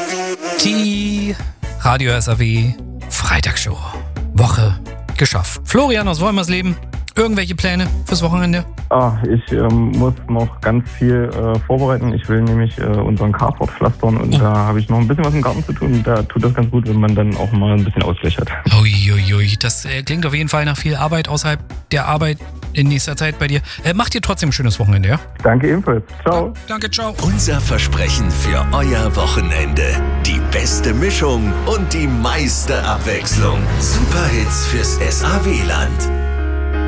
Die Radio SAW Freitagsshow. Woche geschafft. Florian aus Wolmersleben, irgendwelche Pläne fürs Wochenende? Ich muss noch ganz viel vorbereiten. Ich will nämlich unseren Carport pflastern und da habe ich noch ein bisschen was im Garten zu tun. Da tut das ganz gut, wenn man dann auch mal ein bisschen Ausgleich hat. Uiuiui, das klingt auf jeden Fall nach viel Arbeit außerhalb der Arbeit in nächster Zeit bei dir. Macht dir trotzdem ein schönes Wochenende, ja? Danke ebenfalls. Ciao. Danke, ciao. Unser Versprechen für euer Wochenende. Die beste Mischung und die meiste Abwechslung. Superhits fürs SAW-Land.